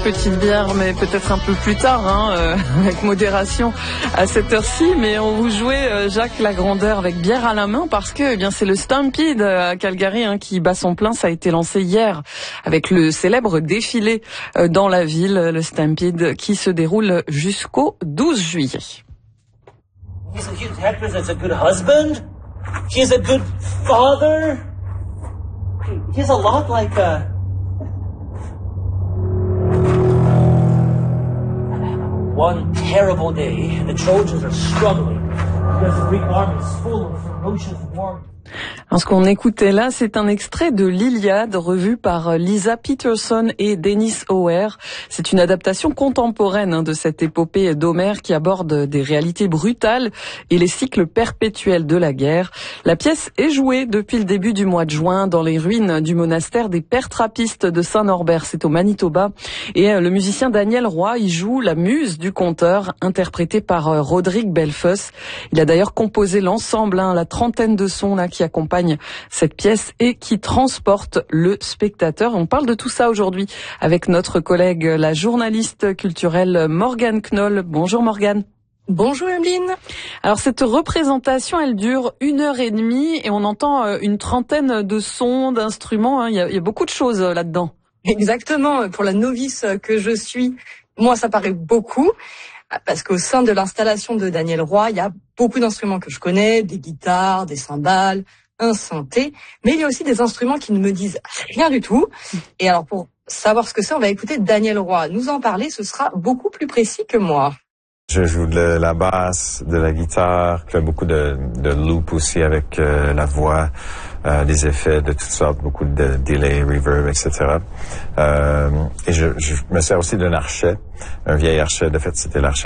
petite bière, mais peut-être un peu plus tard, avec modération à cette heure-ci. Mais on vous jouait Jacques Lagrandeur avec bière à la main parce que, c'est le Stampede à Calgary qui bat son plein. Ça a été lancé hier avec le célèbre défilé dans la ville, le Stampede, qui se déroule jusqu'au 12 juillet. He's a good husband. He's a good father. He's a lot like one terrible day, the Trojans are struggling because the Greek army is full of ferocious warriors. Alors, ce qu'on écoutait là, c'est un extrait de l'Iliade revu par Lisa Peterson et Dennis Hauer. C'est une adaptation contemporaine de cette épopée d'Homère qui aborde des réalités brutales et les cycles perpétuels de la guerre. La pièce est jouée depuis le début du mois de juin dans les ruines du monastère des Pères Trappistes de Saint-Norbert, c'est au Manitoba. Et le musicien Daniel Roy y joue la muse du conteur, interprétée par Rodrigue Belfus. Il a d'ailleurs composé l'ensemble, la trentaine de sons qui accompagnent cette pièce et qui transportent le spectateur. On parle de tout ça aujourd'hui avec notre collègue, la journaliste culturelle Morgane Knoll. Bonjour Morgane. Bonjour Emeline. Alors cette représentation, elle dure 1h30 et on entend une trentaine de sons, d'instruments. Il y a beaucoup de choses là-dedans. Exactement. Pour la novice que je suis, moi ça paraît beaucoup. Parce qu'au sein de l'installation de Daniel Roy, il y a beaucoup d'instruments que je connais, des guitares, des cymbales, un synthé, mais il y a aussi des instruments qui ne me disent rien du tout. Et alors pour savoir ce que c'est, on va écouter Daniel Roy nous en parler, ce sera beaucoup plus précis que moi. Je joue de la basse, de la guitare, je fais beaucoup de loop aussi avec la voix, des effets de toutes sortes, beaucoup de delay, reverb, etc. Et je me sers aussi d'un archet, un vieil archet. De fait, c'était l'archet